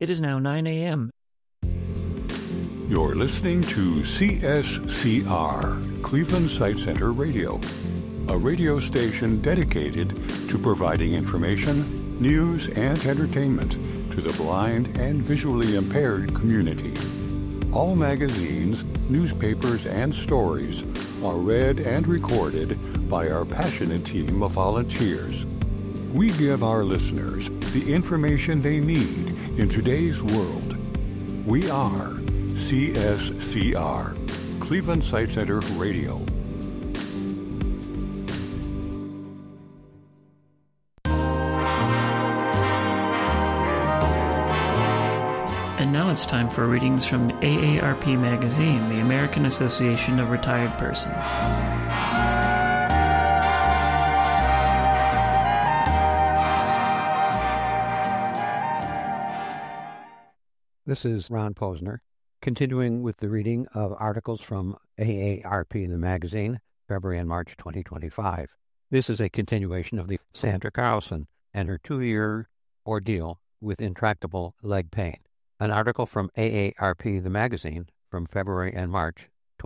It is now 9 a.m. You're listening to CSCR, Cleveland Sight Center Radio, a radio station dedicated to providing information, news, and entertainment to the blind and visually impaired community. All magazines, newspapers, and stories are read and recorded by our passionate team of volunteers. We give our listeners the information they need in today's world. We are CSCR, Cleveland Sight Center Radio. And now it's time for readings from AARP Magazine, the American Association of Retired Persons. This is Ron Posner, continuing with the reading of articles from AARP, the magazine, February and March 2025. This is a continuation of the Sandra Carlson and her 2-year ordeal with intractable leg pain. An article from AARP, the magazine, from February and March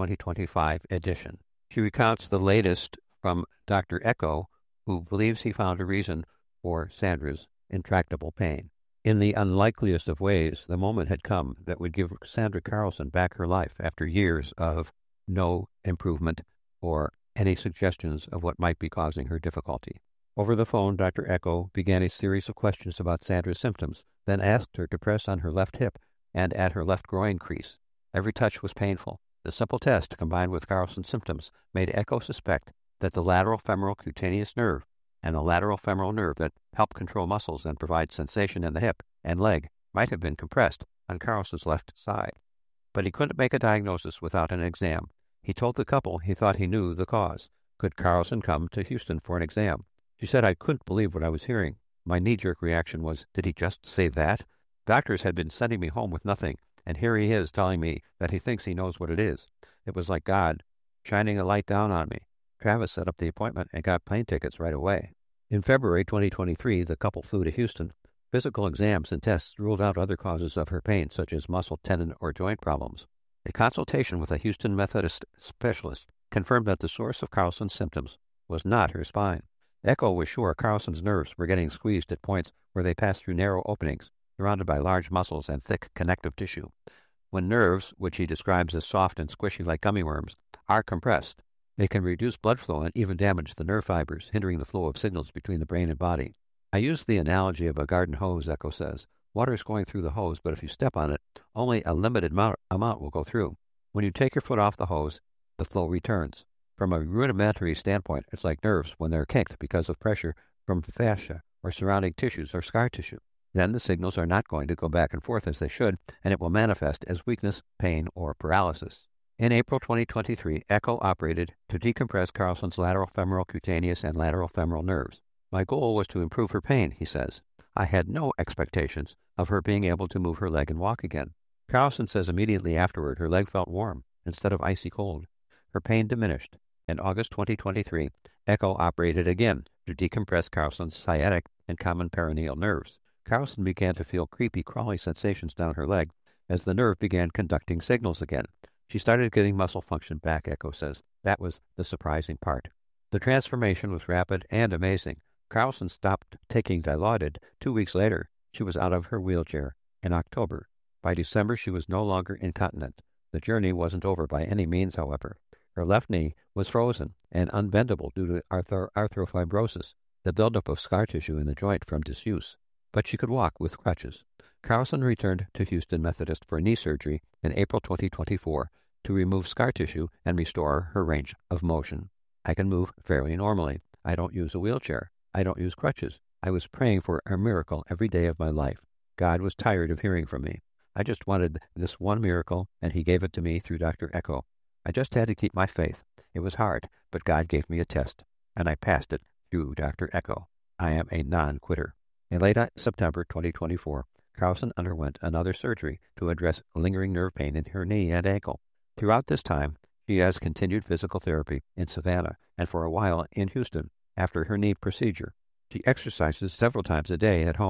2025 edition. She recounts the latest from Dr. Echo, who believes he found a reason for Sandra's intractable pain. In the unlikeliest of ways, the moment had come that would give Sandra Carlson back her life after years of no improvement or any suggestions of what might be causing her difficulty. Over the phone, Dr. Echo began a series of questions about Sandra's symptoms, then asked her to press on her left hip and at her left groin crease. Every touch was painful. The simple test, combined with Carlson's symptoms, made Echo suspect that the lateral femoral cutaneous nerve and the lateral femoral nerve that help control muscles and provide sensation in the hip and leg might have been compressed on Carlson's left side. But he couldn't make a diagnosis without an exam. He told the couple he thought he knew the cause. Could Carlson come to Houston for an exam? She said, "I couldn't believe what I was hearing. My knee-jerk reaction was, did he just say that? Doctors had been sending me home with nothing, and here he is telling me that he thinks he knows what it is. It was like God shining a light down on me." Travis set up the appointment and got plane tickets right away. In February 2023, the couple flew to Houston. Physical exams and tests ruled out other causes of her pain, such as muscle, tendon, or joint problems. A consultation with a Houston Methodist specialist confirmed that the source of Carlson's symptoms was not her spine. Echo was sure Carlson's nerves were getting squeezed at points where they passed through narrow openings, surrounded by large muscles and thick connective tissue. When nerves, which he describes as soft and squishy like gummy worms, are compressed, they can reduce blood flow and even damage the nerve fibers, hindering the flow of signals between the brain and body. I use the analogy of a garden hose, Echo says. Water is going through the hose, but if you step on it, only a limited amount will go through. When you take your foot off the hose, the flow returns. From a rudimentary standpoint, it's like nerves when they're kinked because of pressure from fascia or surrounding tissues or scar tissue. Then the signals are not going to go back and forth as they should, and it will manifest as weakness, pain, or paralysis. In April 2023, Echo operated to decompress Carlson's lateral femoral cutaneous and lateral femoral nerves. My goal was to improve her pain, he says. I had no expectations of her being able to move her leg and walk again. Carlson says immediately afterward her leg felt warm instead of icy cold. Her pain diminished. In August 2023, Echo operated again to decompress Carlson's sciatic and common peroneal nerves. Carlson began to feel creepy, crawly sensations down her leg as the nerve began conducting signals again. She started getting muscle function back, Echo says. That was the surprising part. The transformation was rapid and amazing. Carlson stopped taking Dilaudid. 2 weeks later, she was out of her wheelchair. In October, by December, she was no longer incontinent. The journey wasn't over by any means, however. Her left knee was frozen and unbendable due to arthrofibrosis, the buildup of scar tissue in the joint from disuse. But she could walk with crutches. Carlson returned to Houston Methodist for knee surgery in April 2024 to remove scar tissue and restore her range of motion. I can move fairly normally. I don't use a wheelchair. I don't use crutches. I was praying for a miracle every day of my life. God was tired of hearing from me. I just wanted this one miracle, and he gave it to me through Dr. Echo. I just had to keep my faith. It was hard, but God gave me a test, and I passed it through Dr. Echo. I am a non-quitter. In late September 2024, Carlson underwent another surgery to address lingering nerve pain in her knee and ankle. Throughout this time, she has continued physical therapy in Savannah and for a while in Houston after her knee procedure. She exercises several times a day at home.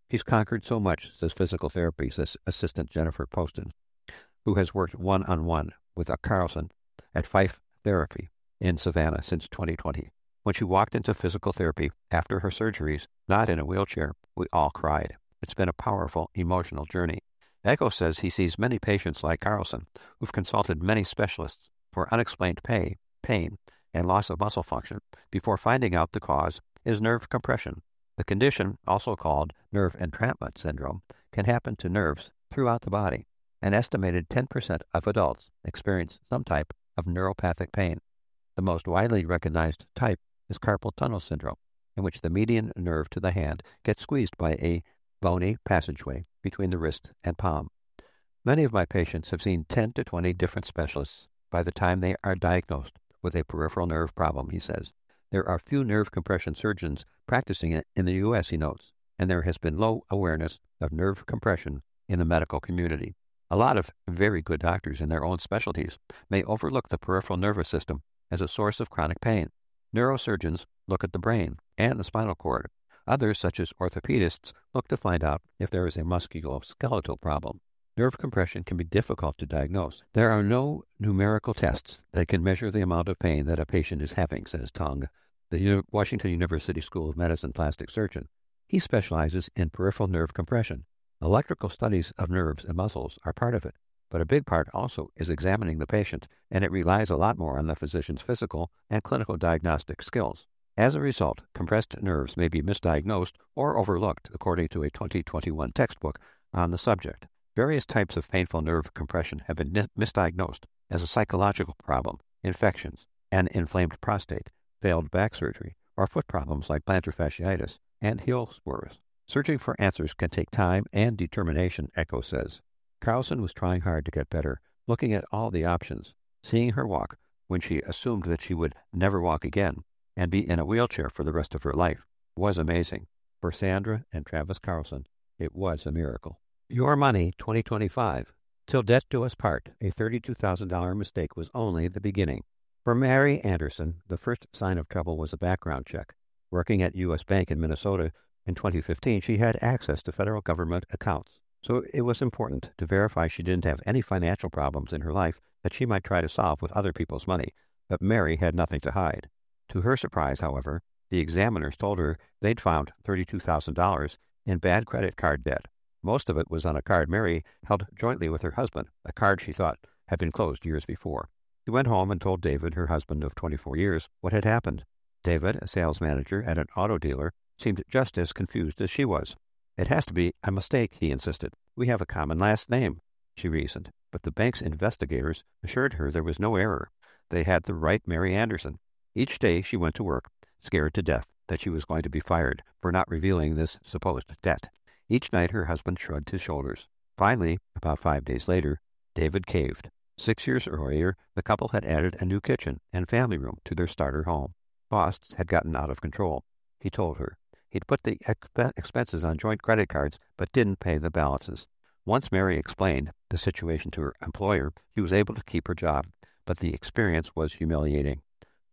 He's conquered so much, says physical therapy assistant Jennifer Poston, who has worked one-on-one with a Carlson at Fife Therapy in Savannah since 2020. When she walked into physical therapy after her surgeries, not in a wheelchair, we all cried. It's been a powerful, emotional journey. Echo says he sees many patients like Carlson who've consulted many specialists for unexplained pain, and loss of muscle function before finding out the cause is nerve compression. The condition, also called nerve entrapment syndrome, can happen to nerves throughout the body. An estimated 10% of adults experience some type of neuropathic pain. The most widely recognized type is carpal tunnel syndrome, in which the median nerve to the hand gets squeezed by a bony passageway between the wrist and palm. Many of my patients have seen 10 to 20 different specialists by the time they are diagnosed with a peripheral nerve problem, he says. There are few nerve compression surgeons practicing it in the U.S., he notes, and there has been low awareness of nerve compression in the medical community. A lot of very good doctors in their own specialties may overlook the peripheral nervous system as a source of chronic pain. Neurosurgeons look at the brain and the spinal cord. Others, such as orthopedists, look to find out if there is a musculoskeletal problem. Nerve compression can be difficult to diagnose. There are no numerical tests that can measure the amount of pain that a patient is having, says Tong, the Washington University School of Medicine plastic surgeon. He specializes in peripheral nerve compression. Electrical studies of nerves and muscles are part of it, but a big part also is examining the patient, and it relies a lot more on the physician's physical and clinical diagnostic skills. As a result, compressed nerves may be misdiagnosed or overlooked, according to a 2021 textbook on the subject. Various types of painful nerve compression have been misdiagnosed as a psychological problem, infections, an inflamed prostate, failed back surgery, or foot problems like plantar fasciitis and heel spurs. Searching for answers can take time and determination, Echo says. Carlson was trying hard to get better, looking at all the options. Seeing her walk when she assumed that she would never walk again and be in a wheelchair for the rest of her life was amazing. For Sandra and Travis Carlson, it was a miracle. Your Money 2025. Till Death Do Us Part, a $32,000 mistake was only the beginning. For Mary Anderson, the first sign of trouble was a background check. Working at U.S. Bank in Minnesota in 2015, she had access to federal government accounts. So it was important to verify she didn't have any financial problems in her life that she might try to solve with other people's money. But Mary had nothing to hide. To her surprise, however, the examiners told her they'd found $32,000 in bad credit card debt. Most of it was on a card Mary held jointly with her husband, a card she thought had been closed years before. She went home and told David, her husband of 24 years, what had happened. David, a sales manager at an auto dealer, seemed just as confused as she was. It has to be a mistake, he insisted. We have a common last name, she reasoned. But the bank's investigators assured her there was no error. They had the right Mary Anderson. Each day she went to work, scared to death that she was going to be fired for not revealing this supposed debt. Each night her husband shrugged his shoulders. Finally, about 5 days later, David caved. 6 years earlier, the couple had added a new kitchen and family room to their starter home. Costs had gotten out of control, he told her. He'd put the expenses on joint credit cards, but didn't pay the balances. Once Mary explained the situation to her employer, she was able to keep her job, but the experience was humiliating.